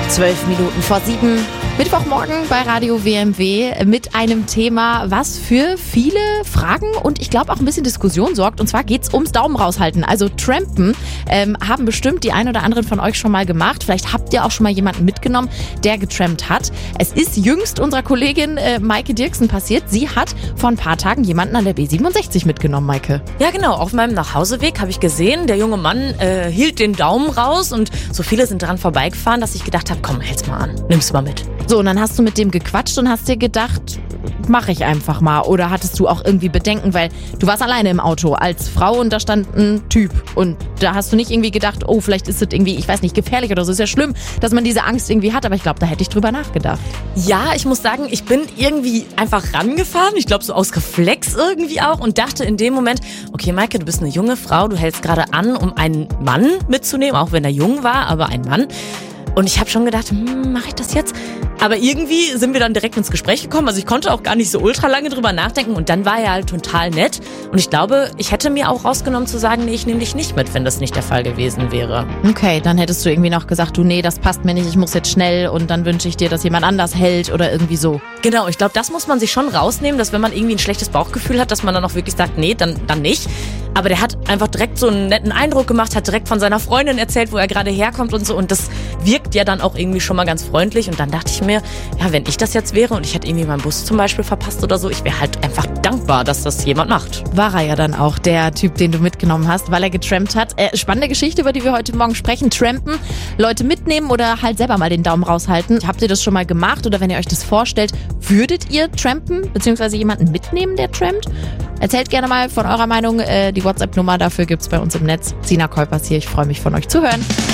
6:12 Mittwochmorgen bei Radio WMW mit einem Thema, was für viele Fragen und ich glaube auch ein bisschen Diskussion sorgt. Und zwar geht es ums Daumen raushalten. Also Trampen haben bestimmt die ein oder anderen von euch schon mal gemacht. Vielleicht habt ihr auch schon mal jemanden mitgenommen, der getrampt hat. Es ist jüngst unserer Kollegin Maike Dirksen passiert. Sie hat vor ein paar Tagen jemanden an der B67 mitgenommen, Maike. Ja genau, auf meinem Nachhauseweg habe ich gesehen, der junge Mann hielt den Daumen raus und so viele sind dran vorbeigefahren, dass ich gedacht habe, komm, hält's mal an, nimm's mal mit. So, und dann hast du mit dem gequatscht und hast dir gedacht, mache ich einfach mal. Oder hattest du auch irgendwie Bedenken, weil du warst alleine im Auto als Frau und da stand ein Typ. Und da hast du nicht irgendwie gedacht, oh, vielleicht ist das irgendwie, ich weiß nicht, gefährlich oder so. Ist ja schlimm, dass man diese Angst irgendwie hat, aber ich glaube, da hätte ich drüber nachgedacht. Ja, ich muss sagen, ich bin irgendwie einfach rangefahren. Ich glaube, so aus Reflex irgendwie auch und dachte in dem Moment, okay, Maike, du bist eine junge Frau, du hältst gerade an, um einen Mann mitzunehmen, auch wenn er jung war, aber ein Mann. Und ich habe schon gedacht, mache ich das jetzt? Aber irgendwie sind wir dann direkt ins Gespräch gekommen. Also ich konnte auch gar nicht so ultra lange drüber nachdenken. Und dann war er halt total nett. Und ich glaube, ich hätte mir auch rausgenommen zu sagen, nee, ich nehme dich nicht mit, wenn das nicht der Fall gewesen wäre. Okay, dann hättest du irgendwie noch gesagt, du, nee, das passt mir nicht, ich muss jetzt schnell und dann wünsche ich dir, dass jemand anders hält oder irgendwie so. Genau, ich glaube, das muss man sich schon rausnehmen, dass wenn man irgendwie ein schlechtes Bauchgefühl hat, dass man dann auch wirklich sagt, nee, dann nicht. Aber der hat einfach direkt so einen netten Eindruck gemacht, hat direkt von seiner Freundin erzählt, wo er gerade herkommt und so. Und das wirkt ja dann auch irgendwie schon mal ganz freundlich. Und dann dachte ich mir, ja, wenn ich das jetzt wäre und ich hätte irgendwie meinen Bus zum Beispiel verpasst oder so, ich wäre halt einfach dankbar, dass das jemand macht. War er ja dann auch, der Typ, den du mitgenommen hast, weil er getrampt hat. Spannende Geschichte, über die wir heute Morgen sprechen. Trampen, Leute mitnehmen oder halt selber mal den Daumen raushalten. Habt ihr das schon mal gemacht oder wenn ihr euch das vorstellt, würdet ihr trampen beziehungsweise jemanden mitnehmen, der trampt? Erzählt gerne mal von eurer Meinung. Die WhatsApp-Nummer dafür gibt's bei uns im Netz. Sina Kolpers hier, ich freue mich von euch zu hören.